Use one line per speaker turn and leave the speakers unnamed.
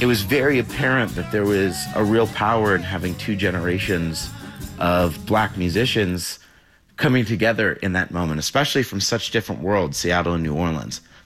it was very apparent that there was a real power in having two generations of black musicians coming together in that moment, especially from such different worlds, Seattle and New Orleans.